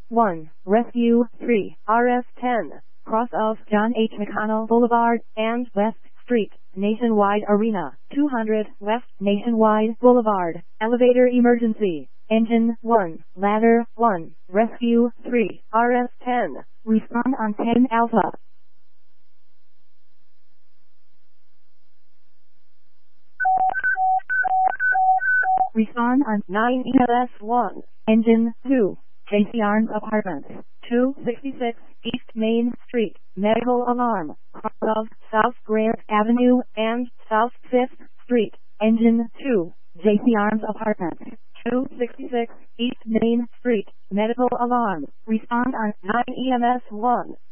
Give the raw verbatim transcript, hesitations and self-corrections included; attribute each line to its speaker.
Speaker 1: one, Rescue three, R S ten, cross of John H. McConnell Boulevard and West Street, Nationwide Arena, two hundred West Nationwide Boulevard, elevator emergency, engine one, ladder one, Rescue three, R S ten, respond on ten Alpha. Respond on nine E L S one, engine two, J C Arms Apartments, two sixty-six East Main Street, medical alarm, cross of South Grant Avenue and South fifth Street, engine two, J C Arms Apartments, two sixty-six East Main Street, medical alarm, respond on nine E M S one.